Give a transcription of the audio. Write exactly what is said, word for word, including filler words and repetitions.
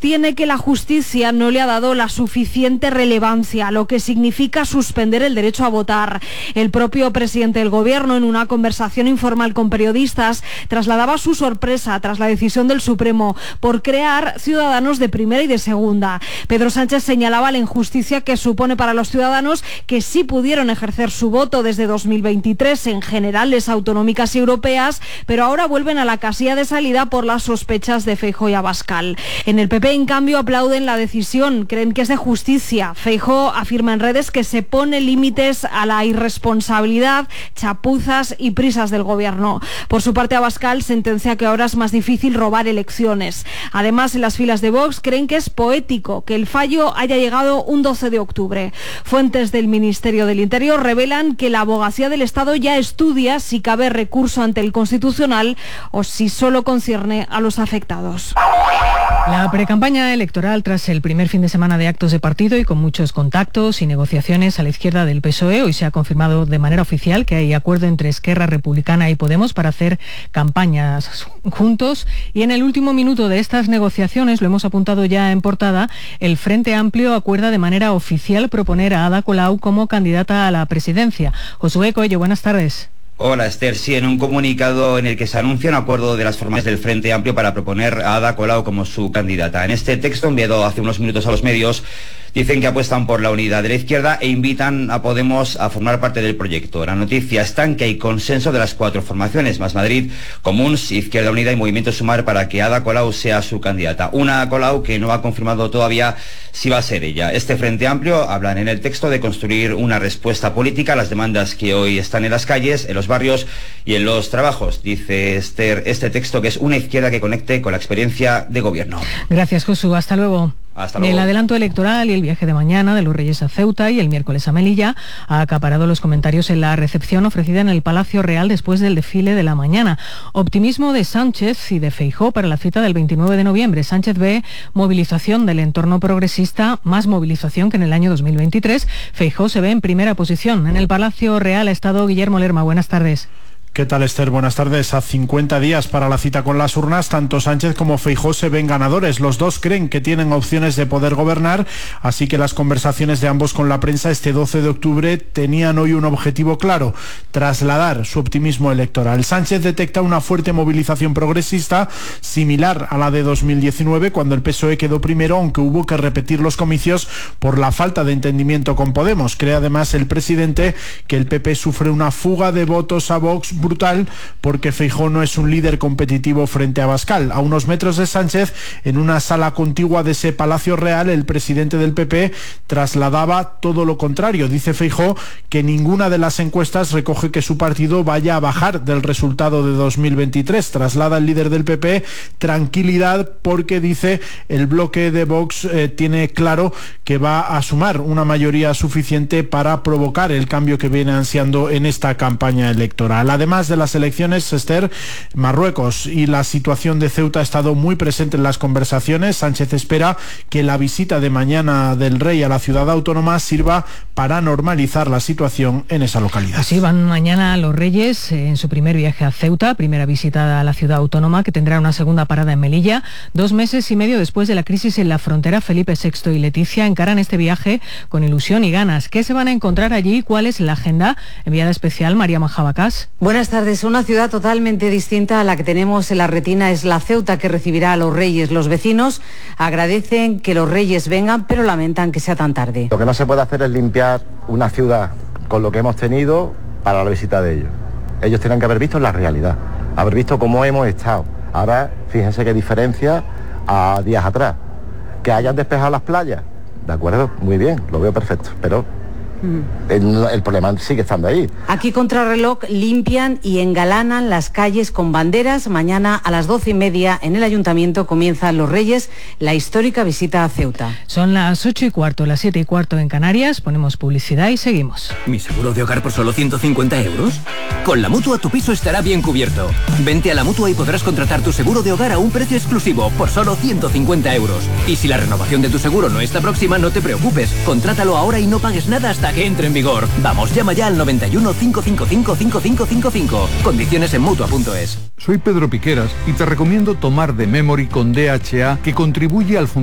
sostiene que la justicia no le ha dado la suficiente relevancia, lo que significa suspender el derecho a votar. El propio presidente del Gobierno, en una conversación informal con periodistas, trasladaba su sorpresa tras la decisión del Supremo por crear ciudadanos de primera y de segunda. Pedro Sánchez señalaba la injusticia que supone para los ciudadanos que sí pudieron ejercer su voto desde dos mil veintitrés en generales autonómicas y europeas, pero ahora vuelven a la casilla de salida por las sospechas de Feijóo y Abascal. En el P P, en cambio, aplauden la decisión, creen que es de justicia. Feijóo afirma en redes que se pone límites a la irresponsabilidad, chapuzas y prisas del Gobierno. Por su parte, Abascal sentencia que ahora es más difícil robar elecciones. Además, en las filas de Vox creen que es poético que el fallo haya llegado un doce de octubre. Fuentes del Ministerio del Interior revelan que la Abogacía del Estado ya estudia si cabe recurso ante el Constitucional o si solo concierne a los afectados. La precampaña electoral tras el primer fin de semana de actos de partido y con muchos contactos y negociaciones a la izquierda del P S O E, hoy se ha confirmado de manera oficial que hay acuerdo entre Esquerra Republicana y Podemos para hacer campañas juntos, y en el último minuto de estas negociaciones, lo hemos apuntado ya en portada, el Frente Amplio acuerda de manera oficial proponer a Ada Colau como candidata a la presidencia. Josué Coello, buenas tardes. Hola Esther, sí, en un comunicado en el que se anuncia un acuerdo de las formaciones del Frente Amplio para proponer a Ada Colau como su candidata. En este texto enviado hace unos minutos a los medios, dicen que apuestan por la unidad de la izquierda e invitan a Podemos a formar parte del proyecto. La noticia está en que hay consenso de las cuatro formaciones, Más Madrid, Comuns, Izquierda Unida y Movimiento Sumar, para que Ada Colau sea su candidata. Una Colau que no ha confirmado todavía si va a ser ella. Este Frente Amplio hablan en el texto de construir una respuesta política a las demandas que hoy están en las calles, en los barrios y en los trabajos. Dice Esther, este texto, que es una izquierda que conecte con la experiencia de gobierno. Gracias, Josu. Hasta luego. Hasta luego. El adelanto electoral y el viaje de mañana de los Reyes a Ceuta y el miércoles a Melilla ha acaparado los comentarios en la recepción ofrecida en el Palacio Real después del desfile de la mañana. Optimismo de Sánchez y de Feijóo para la cita del veintinueve de noviembre. Sánchez ve movilización del entorno progresista, más movilización que en el año dos mil veintitrés. Feijóo se ve en primera posición. En el Palacio Real ha estado Guillermo Lerma. Buenas tardes. ¿Qué tal, Esther? Buenas tardes. A cincuenta días para la cita con las urnas, tanto Sánchez como Feijóo se ven ganadores. Los dos creen que tienen opciones de poder gobernar, así que las conversaciones de ambos con la prensa este doce de octubre tenían hoy un objetivo claro: trasladar su optimismo electoral. Sánchez detecta una fuerte movilización progresista, similar a la de dos mil diecinueve, cuando el P S O E quedó primero, aunque hubo que repetir los comicios por la falta de entendimiento con Podemos. Cree además el presidente que el P P sufre una fuga de votos a Vox brutal porque Feijóo no es un líder competitivo frente a Abascal. A unos metros de Sánchez, en una sala contigua de ese Palacio Real, el presidente del P P trasladaba todo lo contrario. Dice Feijóo que ninguna de las encuestas recoge que su partido vaya a bajar del resultado de dos mil veintitrés. Traslada el líder del P P tranquilidad porque, dice, el bloque de Vox eh, tiene claro que va a sumar una mayoría suficiente para provocar el cambio que viene ansiando en esta campaña electoral. Además de las elecciones, Esther, Marruecos y la situación de Ceuta ha estado muy presente en las conversaciones. Sánchez espera que la visita de mañana del rey a la ciudad autónoma sirva para normalizar la situación en esa localidad. Así van mañana los Reyes en su primer viaje a Ceuta, primera visita a la ciudad autónoma, que tendrá una segunda parada en Melilla. Dos meses y medio después de la crisis en la frontera, Felipe sexto y Leticia encaran este viaje con ilusión y ganas. ¿Qué se van a encontrar allí? ¿Cuál es la agenda? Enviada especial, María Majabacás. Buenas tardes. Una ciudad totalmente distinta a la que tenemos en la retina es la Ceuta, que recibirá a los Reyes. Los vecinos agradecen que los Reyes vengan, pero lamentan que sea tan tarde. Lo que no se puede hacer es limpiar una ciudad con lo que hemos tenido para la visita de ellos. Ellos tienen que haber visto la realidad, haber visto cómo hemos estado. Ahora, fíjense qué diferencia a días atrás. Que hayan despejado las playas, de acuerdo, muy bien, lo veo perfecto, pero El, el problema sigue estando ahí. Aquí contrarreloj limpian y engalanan las calles con banderas. Mañana a las doce y media en el Ayuntamiento comienzan los Reyes la histórica visita a Ceuta. Son las ocho y cuarto, las siete y cuarto en Canarias. Ponemos publicidad y seguimos. ¿Mi seguro de hogar por solo ciento cincuenta euros? Con la Mutua tu piso estará bien cubierto. Vente a la Mutua y podrás contratar tu seguro de hogar a un precio exclusivo por solo ciento cincuenta euros. Y si la renovación de tu seguro no está próxima, no te preocupes. Contrátalo ahora y no pagues nada hasta que entre en vigor. Vamos, llama ya al noventa y uno, cinco cinco cinco, cinco cinco cinco cinco. Condiciones en Mutua punto es. Soy Pedro Piqueras y te recomiendo tomar de Memory con D H A, que contribuye al